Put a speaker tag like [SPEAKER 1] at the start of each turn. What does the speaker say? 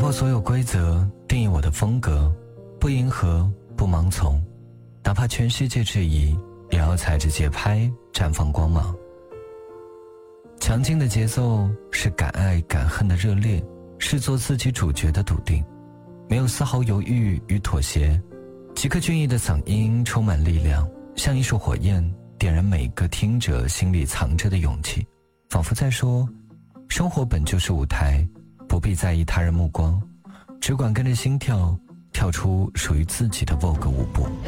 [SPEAKER 1] 破所有规则，定义我的风格，不迎合，不盲从，哪怕全世界质疑，也要踩着节拍绽放光芒。强劲的节奏是敢爱敢恨的热烈，是做自己主角的笃定，没有丝毫犹豫与妥协。极克隽逸的嗓音充满力量，像一束火焰，点燃每个听者心里藏着的勇气，仿佛在说，生活本就是舞台，不必在意他人目光，只管跟着心跳，跳出属于自己的 Vogue 舞步。